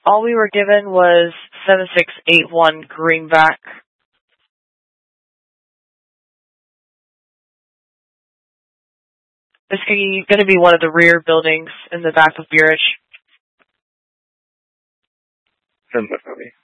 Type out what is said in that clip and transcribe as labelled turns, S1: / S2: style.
S1: All we were given was 7681 Greenback. It's going to be one of the rear buildings in the back of Burrich.
S2: Definitely.